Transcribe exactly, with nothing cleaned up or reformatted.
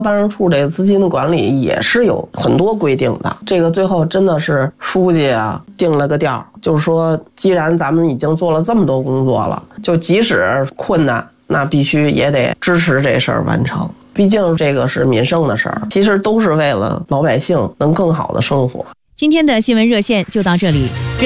办事处这个资金的管理也是有很多规定的，这个最后真的是书记啊定了个调，就是说既然咱们已经做了这么多工作了，就即使困难，那必须也得支持这事儿完成。毕竟这个是民生的事儿，其实都是为了老百姓能更好的生活。 今天的新闻热线就到这里。